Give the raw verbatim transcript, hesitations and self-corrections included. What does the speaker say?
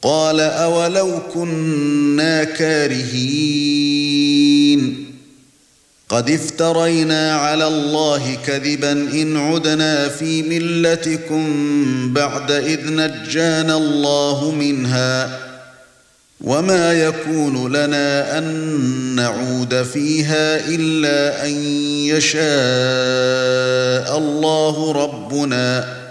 قال أولو كنا كارهين قد افترينا على الله كذبا إن عدنا في ملتكم بعد إذ نجانا الله منها وما يكون لنا أن نعود فيها إلا أن يشاء الله ربنا